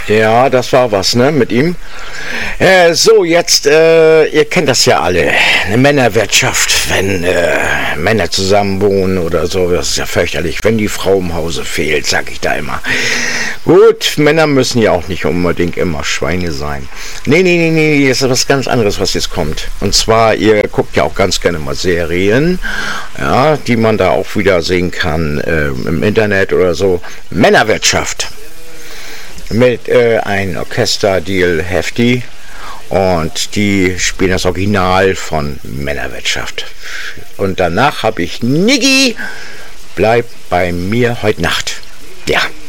Ja, das war was, ne, mit ihm. So, jetzt, ihr kennt das ja alle. Eine Männerwirtschaft, wenn Männer zusammen wohnen oder so, das ist ja fürchterlich. Wenn die Frau im Hause fehlt, sag ich da immer. Gut, Männer müssen ja auch nicht unbedingt immer Schweine sein. Nee, das ist was ganz anderes, was jetzt kommt. Und zwar, ihr guckt ja auch ganz gerne mal Serien, ja, die man da auch wieder sehen kann im Internet oder so. Männerwirtschaft. Mit einem Orchesterdeal Hefty und die spielen das Original von Männerwirtschaft. Und danach habe ich Niggi, bleib bei mir heute Nacht. Ja.